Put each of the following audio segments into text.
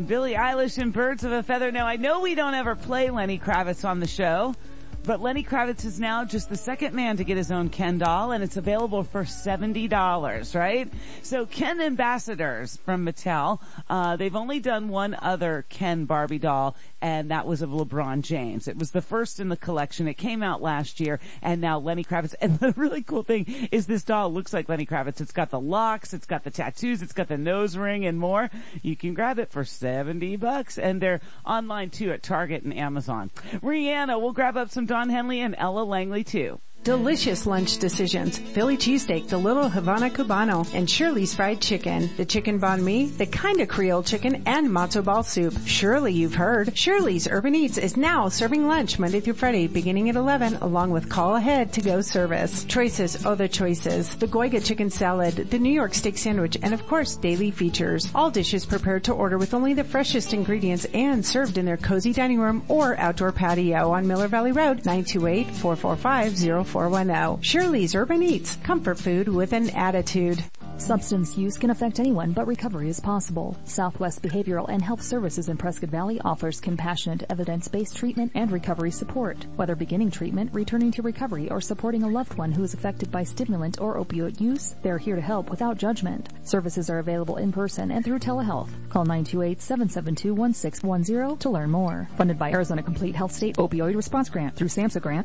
Billie Eilish and Birds of a Feather. Now, I know we don't ever play Lenny Kravitz on the show, but Lenny Kravitz is now just the second man to get his own Ken doll, and it's available for $70, right? So Ken Ambassadors from Mattel, they've only done one other Ken Barbie doll, and that was of LeBron James. It was the first in the collection. It came out last year, and now Lenny Kravitz. And the really cool thing is this doll looks like Lenny Kravitz. It's got the locks, it's got the tattoos, it's got the nose ring and more. You can grab it for $70, and they're online too at Target and Amazon. Rihanna, we'll grab up some Don Henley and Ella Langley too. Delicious lunch decisions. Philly cheesesteak, the Little Havana Cubano, and Shirley's fried chicken. The chicken banh mi, the kind of Creole chicken, and matzo ball soup. Surely you've heard. Shirley's Urban Eats is now serving lunch Monday through Friday beginning at 11 along with call ahead to go service. Choices, other choices. The Goiga chicken salad, the New York steak sandwich, and of course daily features. All dishes prepared to order with only the freshest ingredients and served in their cozy dining room or outdoor patio on Miller Valley Road, 928-445-0410. Shirley's Urban Eats, comfort food with an attitude. Substance use can affect anyone, but recovery is possible. Southwest Behavioral and Health Services in Prescott Valley offers compassionate, evidence-based treatment and recovery support. Whether beginning treatment, returning to recovery, or supporting a loved one who is affected by stimulant or opioid use, they're here to help without judgment. Services are available in person and through telehealth. Call 928-772-1610 to learn more. Funded by Arizona Complete Health State Opioid Response Grant through SAMHSA Grant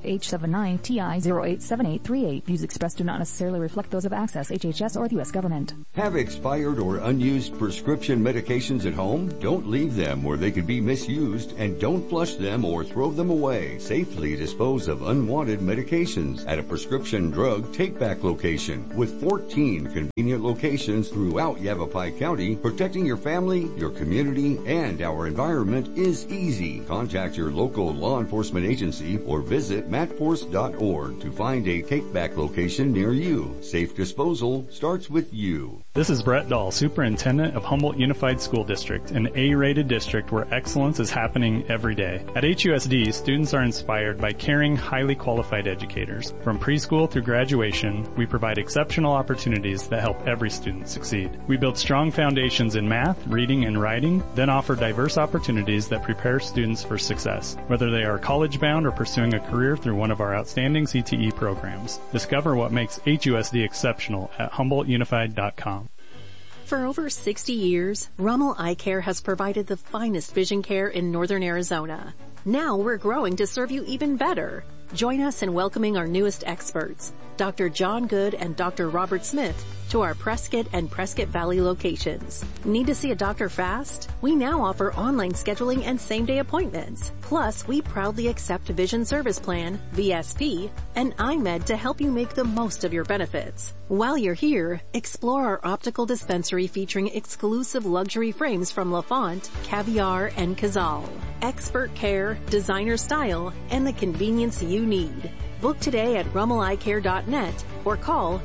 H79TI087838. Views expressed do not necessarily reflect those of Access, HHS, or the U.S. government. Have expired or unused prescription medications at home? Don't leave them where they could be misused, and don't flush them or throw them away. Safely dispose of unwanted medications at a prescription drug take-back location. With 14 convenient locations throughout Yavapai County, protecting your family, your community, and our environment is easy. Contact your local law enforcement agency or visit matforce.org to find a take-back location near you. Safe disposal starts with you. This is Brett Dahl, Superintendent of Humboldt Unified School District, an A-rated district where excellence is happening every day. At HUSD, students are inspired by caring, highly qualified educators. From preschool through graduation, we provide exceptional opportunities that help every student succeed. We build strong foundations in math, reading, and writing, then offer diverse opportunities that prepare students for success, whether they are college-bound or pursuing a career through one of our outstanding CTE programs. Discover what makes HUSD exceptional at HumboldtUnified.com. For over 60 years, Rummel Eye Care has provided the finest vision care in northern Arizona. Now we're growing to serve you even better. Join us in welcoming our newest experts, Dr. John Good and Dr. Robert Smith, to our Prescott and Prescott Valley locations. Need to see a doctor fast? We now offer online scheduling and same-day appointments. Plus, we proudly accept Vision Service Plan, VSP, and iMed to help you make the most of your benefits. While you're here, explore our optical dispensary featuring exclusive luxury frames from LaFont, Caviar, and Cazal. Expert care, designer style, and the convenience you need. Book today at rummeleyecare.net or call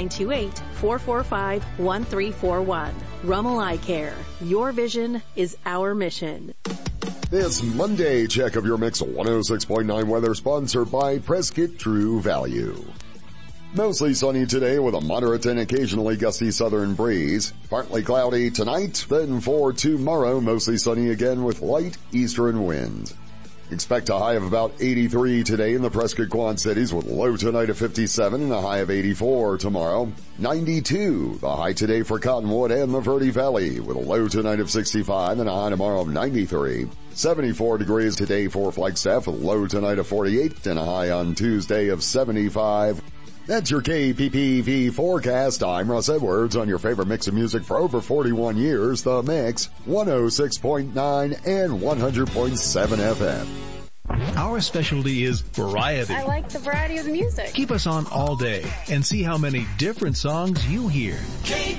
928-445-1341. Rummel Eye Care. Your vision is our mission. This Monday check of your Mix 106.9 weather sponsored by Prescott True Value. Mostly sunny today with a moderate and occasionally gusty southern breeze. Partly cloudy tonight, then for tomorrow, mostly sunny again with light eastern wind. Expect a high of about 83 today in the Prescott Quad Cities with low tonight of 57 and a high of 84 tomorrow. 92, the high today for Cottonwood and the Verde Valley with a low tonight of 65 and a high tomorrow of 93. 74 degrees today for Flagstaff with a low tonight of 48 and a high on Tuesday of 75. That's your KPPV forecast. I'm Russ Edwards on your favorite mix of music for over 41 years, The Mix, 106.9 and 100.7 FM. Our specialty is variety. I like the variety of the music. Keep us on all day and see how many different songs you hear.